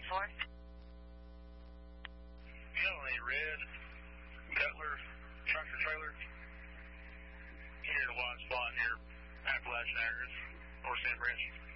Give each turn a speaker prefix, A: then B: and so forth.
A: You know, a red Cutler tractor trailer here in a wide spot near Appalachian Acres, North San Branch.